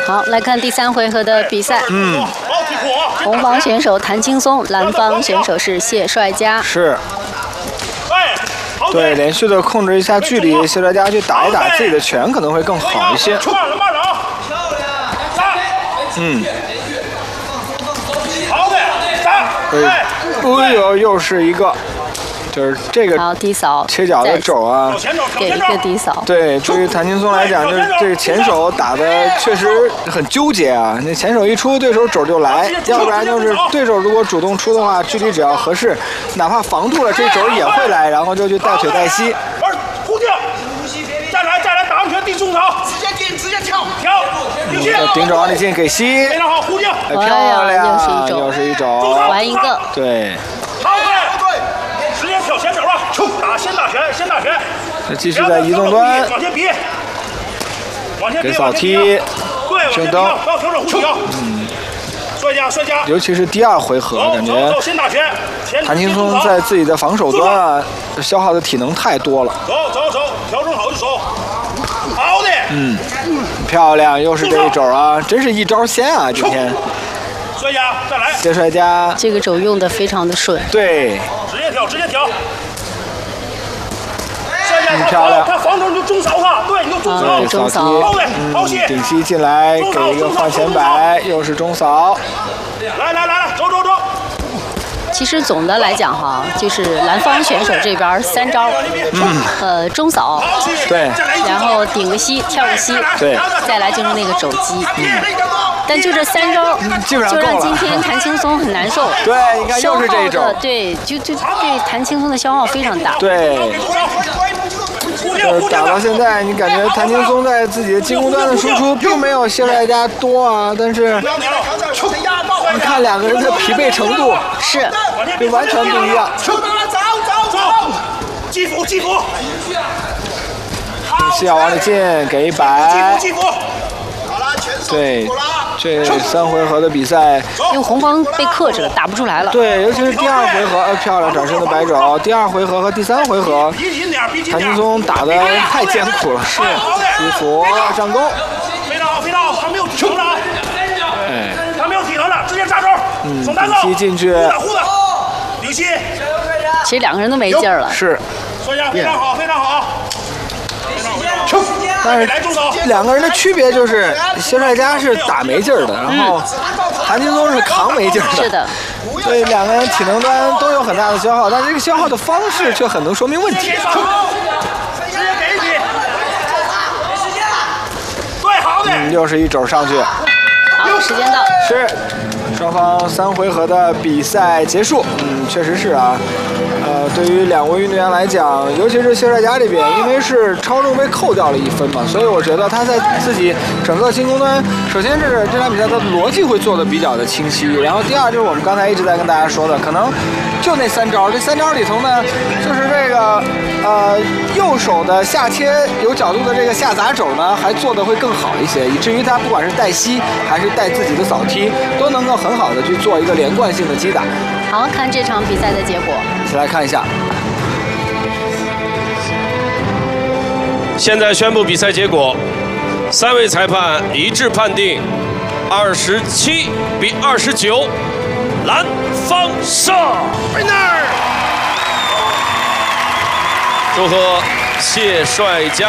好，来看第3回合的比赛。红方选手谭青松，蓝方选手是谢帅佳。 是。对，连续的控制一下距离，谢帅佳去打一打自己的拳可能会更好一些。哎呦，又是一个。就是这个低扫切脚的肘啊， 给一个低扫。 对，对于谭青松来讲，就是这个前手打的确实很纠结啊。那前手一出，对手肘就来；要不然就是对手如果主动出的话，距离只要合适，哪怕防住了，这肘也会来，然后就去带腿带膝。 护定，再来，打上拳递中扫，直接跳。 顶肘往里进，给膝， 非常好，护定， 漂亮，又是一肘， 还一个， 对。 直接挑前手了，先打拳。 这继续在移动端， 往前给扫踢， 对， 正蹬， 不要调整护脚。摔跤。 尤其是第2回合，感觉谭青松在自己的防守端啊，消耗的体能太多了。 走，调整好就走。好的。 漂亮，又是这一肘啊，真是一招鲜啊！今天。 摔跤，再来。 谢帅佳， 这个肘用的非常的顺。 对。 直接挑。 漂亮。 他防守你就中扫他，对，你就中扫。好的， 顶膝进来，给一个换前摆，又是中扫。 来，走。 其实总的来讲哈，就是蓝方选手这边3招，中扫， 对， 然后顶个膝，跳个膝， 对， 再来就是那个肘击，但就这3招， 基本上就让今天谭青松很难受。 对，你看又是这一招， 对，就对谭青松的消耗非常大。 对。打到现在，你感觉谭青松在自己的进攻端的输出并没有谢帅佳多啊，但是你看2个人的疲惫程度是就完全不一样。 走，击服。 膝要往里进，给一摆。对，这3回合的比赛， 因为红方被克制了，打不出来了。 对，尤其是第2回合，漂亮转身的摆肘。第2回合和第3回合，谭青松打得太艰苦了，是击服上攻。 非常好，他没有体能了啊！他没有体能了，直接扎肘。 顶膝进去。 顶膝。 其实2个人都没劲儿了。 是。 非常好。 但是2个人的区别就是，谢帅佳是打没劲儿的，然后谭青松是扛没劲儿的。 是的。 所以2个人体能端都有很大的消耗，但这个消耗的方式却很能说明问题。 对，好的。 又是一肘上去。 好，时间到。 是，双方3回合的比赛结束。确实是啊。对于2位运动员来讲，尤其是谢帅佳这边，因为是超重被扣掉了1分嘛，所以我觉得他在自己整个进攻端，首先是这场比赛的逻辑会做得比较的清晰，然后第2就是我们刚才一直在跟大家说的，可能就那3招，这3招里头呢，就是这个右手的下切有角度的这个下砸肘呢，还做得会更好一些，以至于他不管是带膝还是带自己的扫踢，都能够很好的去做一个连贯性的击打。 好，看这场比赛的结果。 一起来看一下。 现在宣布比赛结果，3位裁判一致判定27-29，蓝方胜。祝贺谢帅佳。